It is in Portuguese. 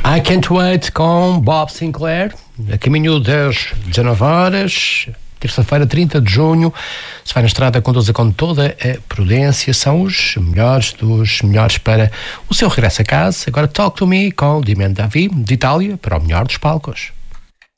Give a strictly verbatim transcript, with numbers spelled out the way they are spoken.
I Can't Wait com Bob Sinclair, a caminho das dezanove horas, terça-feira, trinta de junho. Se vai na estrada, conduza com toda a prudência, são os melhores dos melhores para o seu regresso a casa. Agora Talk to Me com Dimena Davi, de Itália, para o melhor dos palcos.